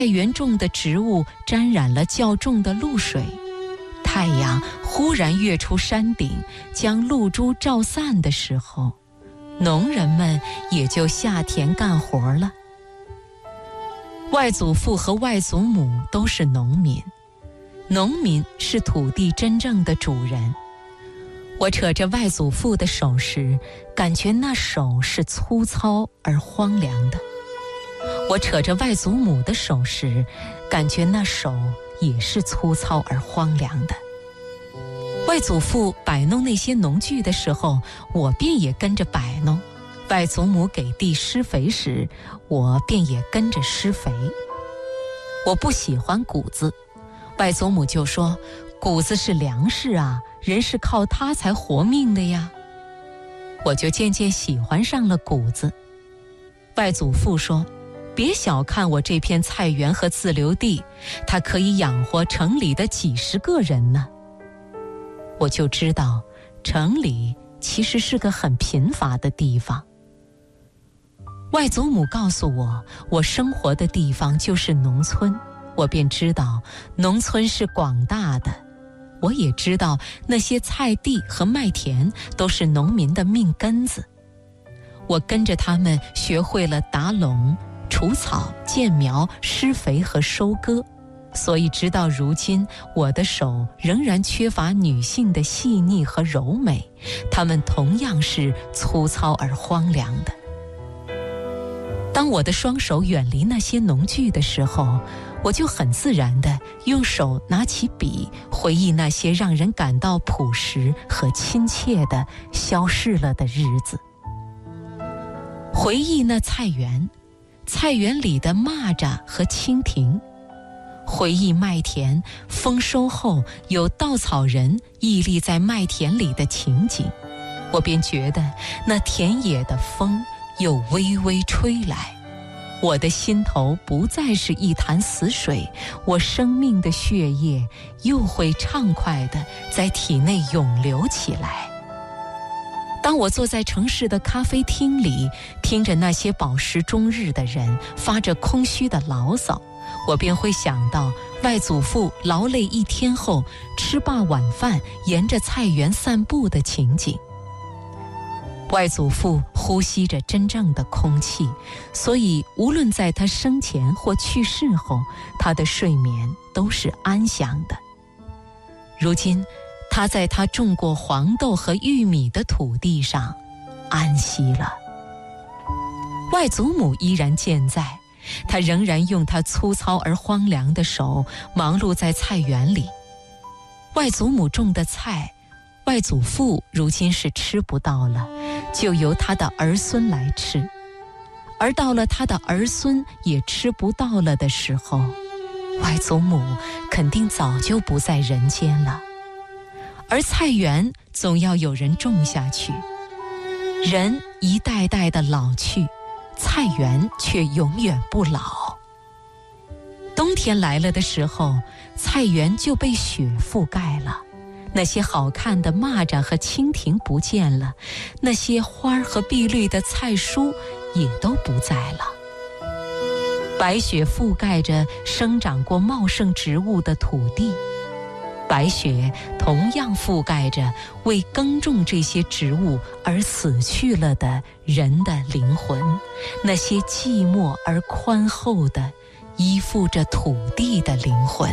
园种的植物沾染了较重的露水，太阳忽然跃出山顶，将露珠照散的时候，农人们也就下田干活了。外祖父和外祖母都是农民，农民是土地真正的主人。我扯着外祖父的手时，感觉那手是粗糙而荒凉的；我扯着外祖母的手时，感觉那手也是粗糙而荒凉的。外祖父摆弄那些农具的时候，我便也跟着摆弄；外祖母给地施肥时，我便也跟着施肥。我不喜欢谷子，外祖母就说：“谷子是粮食啊，人是靠它才活命的呀。”我就渐渐喜欢上了谷子。外祖父说：“别小看我这片菜园和自留地，它可以养活城里的几十个人呢。”我就知道，城里其实是个很贫乏的地方。外祖母告诉我，我生活的地方就是农村，我便知道农村是广大的。我也知道那些菜地和麦田都是农民的命根子。我跟着他们学会了打垄、除草、建苗、施肥和收割，所以直到如今，我的手仍然缺乏女性的细腻和柔美，它们同样是粗糙而荒凉的。当我的双手远离那些农具的时候，我就很自然地用手拿起笔，回忆那些让人感到朴实和亲切的消逝了的日子。回忆那菜园，菜园里的蚂蚱和蜻蜓；回忆麦田，丰收后有稻草人屹立在麦田里的情景，我便觉得那田野的风又微微吹来，我的心头不再是一潭死水，我生命的血液又会畅快地在体内涌流起来。当我坐在城市的咖啡厅里，听着那些饱食终日的人发着空虚的牢骚，我便会想到外祖父劳累一天后吃罢晚饭沿着菜园散步的情景。外祖父呼吸着真正的空气，所以无论在他生前或去世后，他的睡眠都是安详的。如今他在他种过黄豆和玉米的土地上安息了。外祖母依然健在，他仍然用他粗糙而荒凉的手忙碌在菜园里。外祖母种的菜，外祖父如今是吃不到了，就由他的儿孙来吃。而到了他的儿孙也吃不到了的时候，外祖母肯定早就不在人间了。而菜园总要有人种下去，人一代代的老去，菜园却永远不老。冬天来了的时候，菜园就被雪覆盖了，那些好看的蚂蚱和蜻蜓不见了，那些花和碧绿的菜蔬也都不在了。白雪覆盖着生长过茂盛植物的土地，白雪同样覆盖着为耕种这些植物而死去了的人的灵魂，那些寂寞而宽厚的依附着土地的灵魂。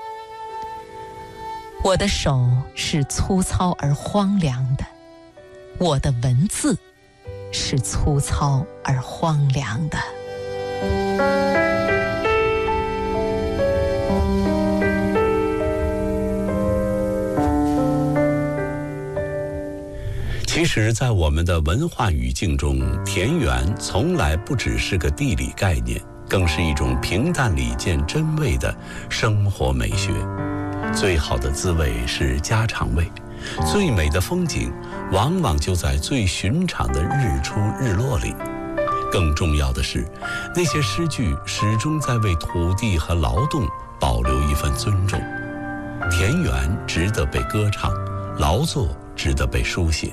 我的手是粗糙而荒凉的，我的文字是粗糙而荒凉的。 其实在我们的文化语境中，田园从来不只是个地理概念，更是一种平淡里见真味的生活美学。最好的滋味是家常味，最美的风景往往就在最寻常的日出日落里。更重要的是，那些诗句始终在为土地和劳动保留一份尊重。田园值得被歌唱，劳作值得被书写。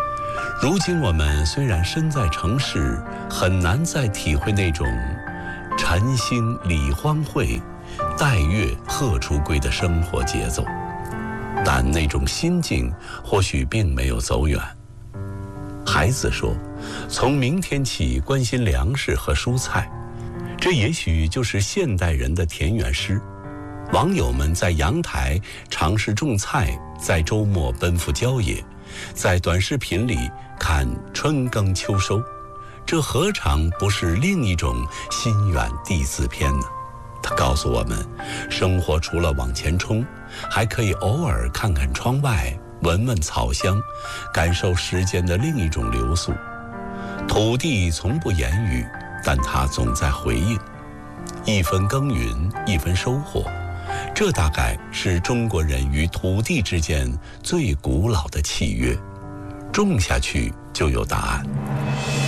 如今我们虽然身在城市，很难再体会那种晨兴理荒秽，待月荷出归的生活节奏，但那种心境或许并没有走远。孩子说，从明天起关心粮食和蔬菜，这也许就是现代人的田园诗。网友们在阳台尝试种菜，在周末奔赴郊野，在短视频里看春耕秋收，这何尝不是另一种心远地自偏呢？他告诉我们，生活除了往前冲，还可以偶尔看看窗外，闻闻草香，感受时间的另一种流速。土地从不言语，但它总在回应。一分耕耘一分收获，这大概是中国人与土地之间最古老的契约。种下去就有答案。